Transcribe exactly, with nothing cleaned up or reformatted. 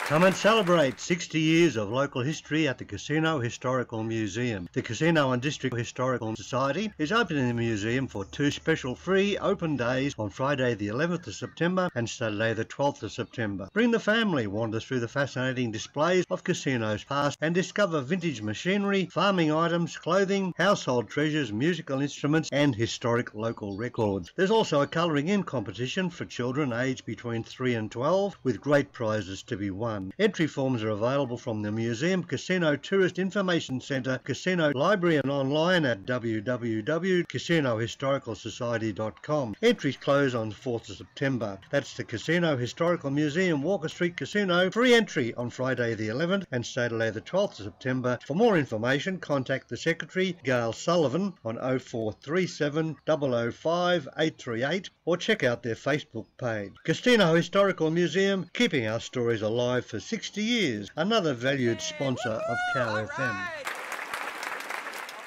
Come and celebrate sixty years of local history at the Casino Historical Museum. The Casino and District Historical Society is opening the museum for two special free open days on Friday the eleventh of September and Saturday the twelfth of September. Bring the family, wander through the fascinating displays of casinos past and discover vintage machinery, farming items, clothing, household treasures, musical instruments and historic local records. There's also a colouring in competition for children aged between three and twelve with great prizes to be won. Entry forms are available from the Museum, Casino Tourist Information Centre, Casino Library and online at w w w dot casino historical society dot com. Entries close on fourth of September. That's the Casino Historical Museum, Walker Street Casino. Free entry on Friday the eleventh and Saturday the twelfth of September. For more information, contact the Secretary, Gail Sullivan, on oh four three seven, double oh five, eight three eight or check out their Facebook page. Casino Historical Museum, keeping our stories alive for sixty years, another valued sponsor of Cow F M.